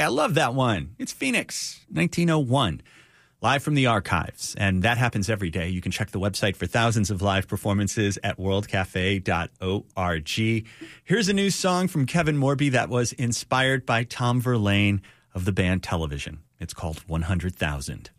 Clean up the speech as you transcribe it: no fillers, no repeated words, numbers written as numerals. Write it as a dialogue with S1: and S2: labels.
S1: I love that one. It's Phoenix, 1901. Live from the archives. And that happens every day. You can check the website for thousands of live performances at worldcafe.org. Here's a new song from Kevin Morby that was inspired by Tom Verlaine of the band Television. It's called 100,000.